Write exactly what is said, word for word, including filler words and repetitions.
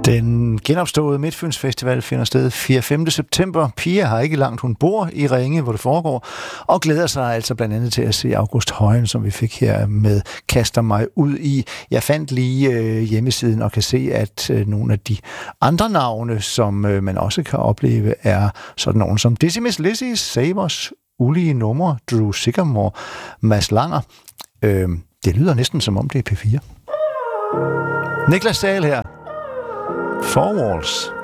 Den genopståede Midtfyns Festival finder sted fjerde og femte september. Pia har ikke langt, hun bor i Ringe, hvor det foregår, og glæder sig altså blandt andet til at se August Højen, som vi fik her med Kaster mig ud i. Jeg fandt lige øh, hjemmesiden og kan se, at øh, nogle af de andre navne, som øh, man også kan opleve, er sådan nogle som Decimus Lizzy, Savers, Ulige Numre, Drew Sigamore, Mads Langer. Øh, det lyder næsten som om det er P fire. Niklas Sahl her. Four Walls.